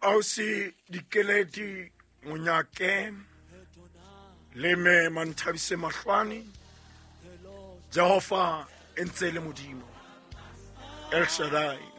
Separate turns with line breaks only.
ausi Dikeledi Munyake le me Manthabise Mahlwane Jehova entse le modimo El Shaddai